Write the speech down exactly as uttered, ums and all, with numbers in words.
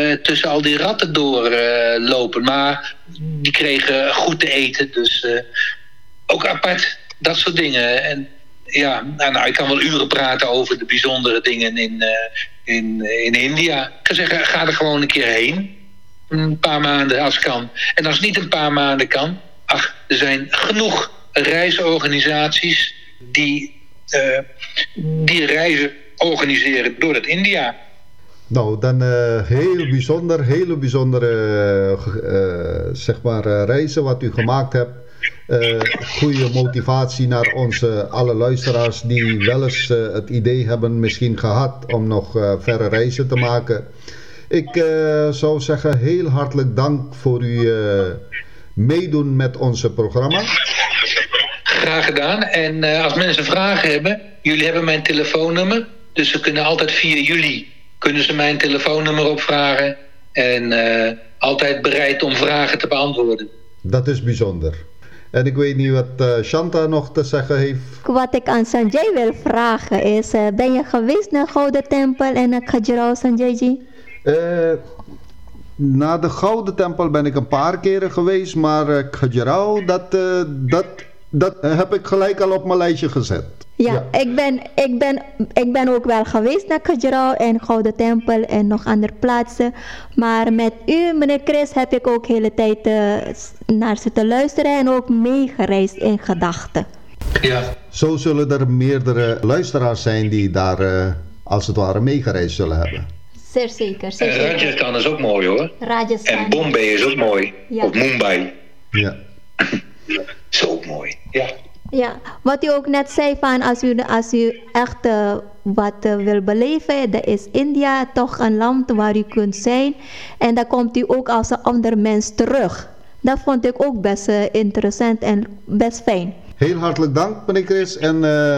uh, tussen al die ratten doorlopen. Uh, lopen. Maar die kregen goed te eten. Dus uh, ook apart. Dat soort dingen. En ja, nou, nou, ik kan wel uren praten over de bijzondere dingen in, uh, in, in India. Ik kan zeggen, ga er gewoon een keer heen. Een paar maanden als kan. En als het niet een paar maanden kan. Ach, er zijn genoeg reisorganisaties die, uh, die reizen organiseren door het India. Nou, dan uh, heel bijzonder, hele bijzondere uh, uh, zeg maar, uh, reizen wat u gemaakt hebt. Uh, goede motivatie naar onze alle luisteraars die wel eens uh, het idee hebben misschien gehad om nog uh, verre reizen te maken. Ik uh, zou zeggen heel hartelijk dank voor uw uh, meedoen met onze programma. Graag gedaan. En uh, als mensen vragen hebben, jullie hebben mijn telefoonnummer. Dus ze kunnen altijd via jullie, kunnen ze mijn telefoonnummer opvragen. En uh, altijd bereid om vragen te beantwoorden. Dat is bijzonder. En ik weet niet wat uh, Shanta nog te zeggen heeft. Wat ik aan Sanjay wil vragen is, uh, ben je geweest naar Gouden Tempel en naar Khajuraho, Sanjayji? Uh, naar de Gouden Tempel ben ik een paar keren geweest, maar uh, Khajuraho, dat, uh, dat, dat heb ik gelijk al op mijn lijstje gezet. Ja, ja. Ik, ben, ik, ben, ik ben ook wel geweest naar Khajuraho en Gouden Tempel en nog andere plaatsen. Maar met u, meneer Chris, heb ik ook de hele tijd uh, naar zitten luisteren en ook meegereisd in gedachten. Ja. Zo zullen er meerdere luisteraars zijn die daar uh, als het ware meegereisd zullen hebben. Zeer zeker. Zeer en zeker. Rajasthan is ook mooi hoor. Rajasthan. En Bombay is ook mooi. Ja. Of Mumbai. Ja. Is ook mooi. Ja. Ja, wat u ook net zei van als u, als u echt uh, wat uh, wil beleven, dan is India toch een land waar u kunt zijn. En dan komt u ook als een ander mens terug. Dat vond ik ook best uh, interessant en best fijn. Heel hartelijk dank meneer Chris en uh,